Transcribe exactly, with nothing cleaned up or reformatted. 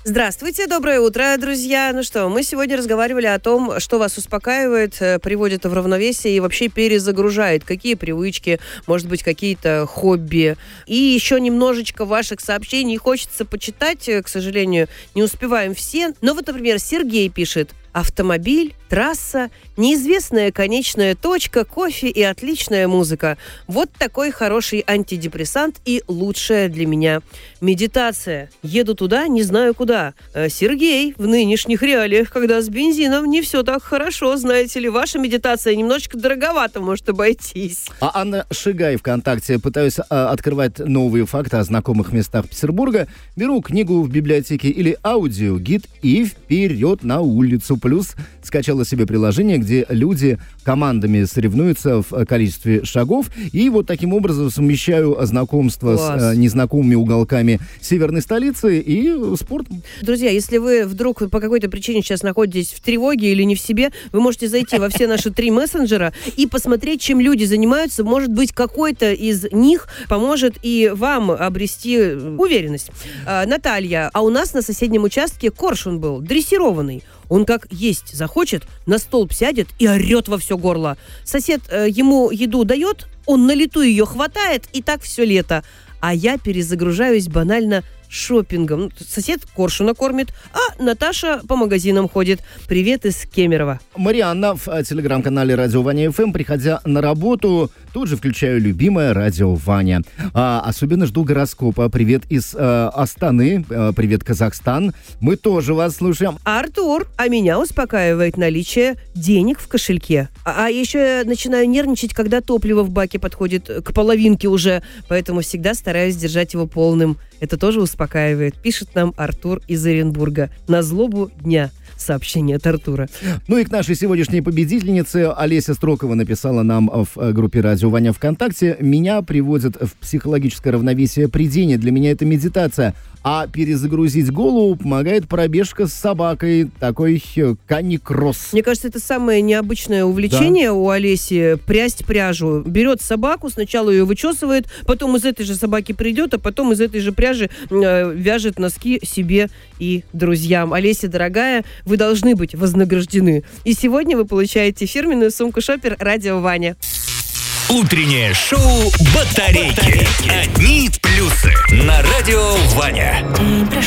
Здравствуйте, доброе утро, друзья. Ну что, мы сегодня разговаривали о том, что вас успокаивает, приводит в равновесие и вообще перезагружает. Какие привычки, может быть, какие-то хобби. И еще немножечко ваших сообщений хочется почитать. К сожалению, не успеваем все. Но вот, например, Сергей пишет: автомобиль, трасса, неизвестная конечная точка, кофе и отличная музыка. Вот такой хороший антидепрессант и лучшая для меня медитация. Еду туда, не знаю куда. Сергей, в нынешних реалиях, когда с бензином не все так хорошо, знаете ли, ваша медитация немножечко дороговато может обойтись. А Анна Шигай ВКонтакте: пытаюсь а, открывать новые факты о знакомых местах Петербурга. Беру книгу в библиотеке или аудиогид и вперед на улицу. Плюс скачала себе приложение, где люди командами соревнуются в количестве шагов. И вот таким образом совмещаю знакомство Класс. с э, незнакомыми уголками северной столицы и спортом. Друзья, если вы вдруг по какой-то причине сейчас находитесь в тревоге или не в себе, вы можете зайти во все наши три мессенджера и посмотреть, чем люди занимаются. Может быть, какой-то из них поможет и вам обрести уверенность. А, Наталья, а у нас на соседнем участке коршун был, дрессированный. Он как есть захочет, на столб сядет и орет во все горло. Сосед э, ему еду дает, он на лету ее хватает, и так все лето. А я перезагружаюсь банально шопингом. Сосед коршуна кормит, а Наташа по магазинам ходит. Привет из Кемерово. Марианна в телеграм-канале Радио Ваня ФМ. Приходя на работу, тут же включаю любимое Радио Ваня. А, особенно жду гороскопа. Привет из э, Астаны. Э, привет, Казахстан. Мы тоже вас слушаем. Артур, а меня успокаивает наличие денег в кошельке. А, а еще я начинаю нервничать, когда топливо в баке подходит к половинке уже. Поэтому всегда стараюсь держать его полным. Это тоже успокаивает. Пишет нам Артур из Оренбурга. На злобу дня. Сообщение от Артура. Ну и к нашей сегодняшней победительнице Олеся Строкова написала нам в группе Радио Ваня ВКонтакте: меня приводит в психологическое равновесие придение. Для меня это медитация. А перезагрузить голову помогает пробежка с собакой. Такой каникросс. Мне кажется, это самое необычное увлечение да. у Олеси. Прясть пряжу. Берет собаку, сначала ее вычесывает, потом из этой же собаки придет, а потом из этой же пряжи э, вяжет носки себе и друзьям. Олеся, дорогая, вы должны быть вознаграждены. И сегодня вы получаете фирменную сумку шопер Радио Ваня. Утреннее шоу «Батарейки». Одни плюсы на Радио Ваня.